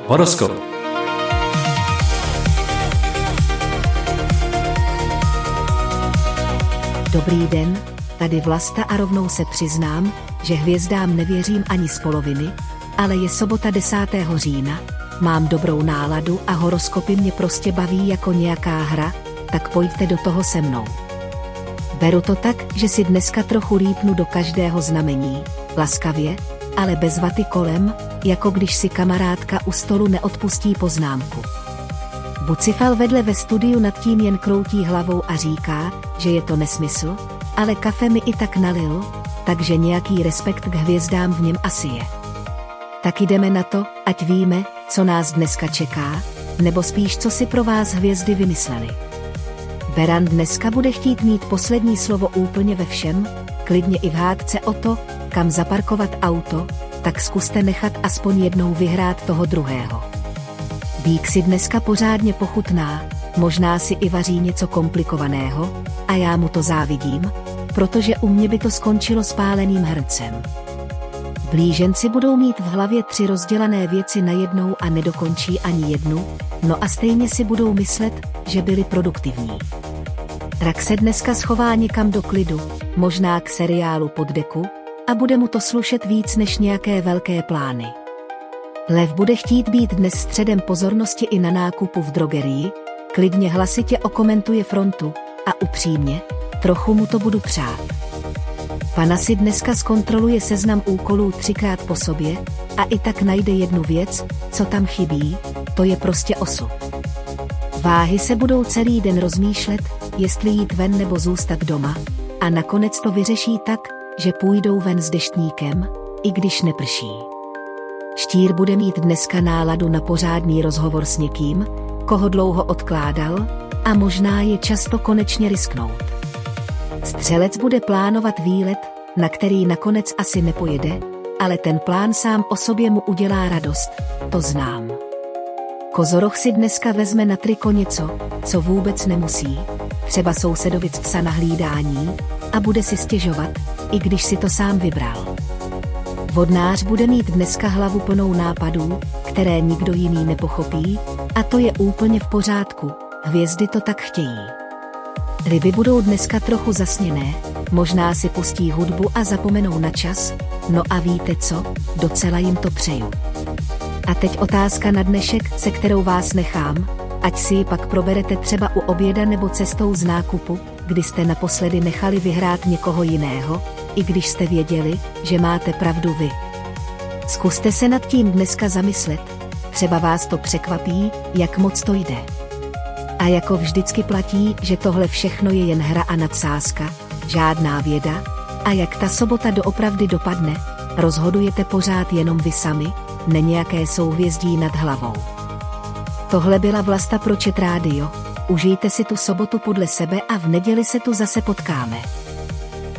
Horoskop. Dobrý den, tady Vlasta a rovnou se přiznám, že hvězdám nevěřím ani z poloviny, ale je sobota 10. října, mám dobrou náladu a horoskopy mě prostě baví jako nějaká hra, tak pojďte do toho se mnou. Beru to tak, že si dneska trochu rýpnu do každého znamení, laskavě, ale bez vaty kolem, jako když si kamarádka u stolu neodpustí poznámku. Bucifal vedle ve studiu nad tím jen kroutí hlavou a říká, že je to nesmysl, ale kafe mi i tak nalil, takže nějaký respekt k hvězdám v něm asi je. Tak jdeme na to, ať víme, co nás dneska čeká, nebo spíš co si pro vás hvězdy vymysleli. Beran dneska bude chtít mít poslední slovo úplně ve všem, klidně i v hádce o to, kam zaparkovat auto, tak zkuste nechat aspoň jednou vyhrát toho druhého. Býk si dneska pořádně pochutná, možná si i vaří něco komplikovaného, a já mu to závidím, protože u mě by to skončilo spáleným hrncem. Blíženci budou mít v hlavě 3 rozdělané věci najednou a nedokončí ani jednu, no a stejně si budou myslet, že byli produktivní. Rak se dneska schová někam do klidu, možná k seriálu pod deku, a bude mu to slušet víc než nějaké velké plány. Lev bude chtít být dnes středem pozornosti i na nákupu v drogerii, klidně hlasitě okomentuje frontu, a upřímně, trochu mu to budu přát. Pana si dneska zkontroluje seznam úkolů 3krát po sobě a i tak najde jednu věc, co tam chybí, to je prostě osud. Váhy se budou celý den rozmýšlet, jestli jít ven nebo zůstat doma, a nakonec to vyřeší tak, že půjdou ven s deštníkem, i když neprší. Štír bude mít dneska náladu na pořádný rozhovor s někým, koho dlouho odkládal, a možná je čas to konečně risknout. Střelec bude plánovat výlet, na který nakonec asi nepojede, ale ten plán sám o sobě mu udělá radost, to znám. Kozoroch si dneska vezme na triko něco, co vůbec nemusí, třeba sousedovic psa na hlídání, a bude si stěžovat, i když si to sám vybral. Vodnář bude mít dneska hlavu plnou nápadů, které nikdo jiný nepochopí, a to je úplně v pořádku, hvězdy to tak chtějí. Ryby budou dneska trochu zasněné, možná si pustí hudbu a zapomenou na čas, no a víte co, docela jim to přeju. A teď otázka na dnešek, se kterou vás nechám, ať si ji pak proberete třeba u oběda nebo cestou z nákupu, kdy jste naposledy nechali vyhrát někoho jiného, i když jste věděli, že máte pravdu vy. Zkuste se nad tím dneska zamyslet, třeba vás to překvapí, jak moc to jde. A jako vždycky platí, že tohle všechno je jen hra a nadsázka, žádná věda, a jak ta sobota doopravdy dopadne, rozhodujete pořád jenom vy sami, ne nějaké souhvězdí nad hlavou. Tohle byla Vlasta pro Chat Radio, užijte si tu sobotu podle sebe a v neděli se tu zase potkáme.